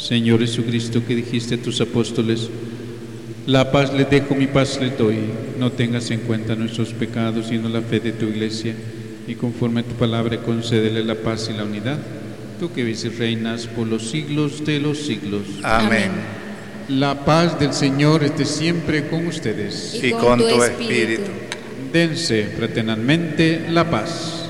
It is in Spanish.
Señor Jesucristo, que dijiste a tus apóstoles: la paz les dejo, mi paz les doy. No tengas en cuenta nuestros pecados, sino la fe de tu Iglesia, y conforme a tu palabra concédele la paz y la unidad. Tú que vives y reinas por los siglos de los siglos. Amén. La paz del Señor esté siempre con ustedes. Y con tu espíritu. Dense fraternalmente la paz.